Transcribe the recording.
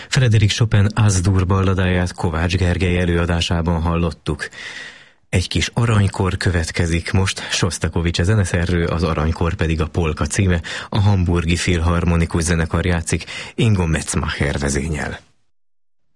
Frédéric Chopin Az-dur balladáját Kovács Gergely előadásában hallottuk. Egy kis aranykor következik most, Sosztakovics a zeneszerző, az Aranykor pedig a polka címe, a Hamburgi Filharmonikus Zenekar játszik, Ingo Metzmacher vezényel.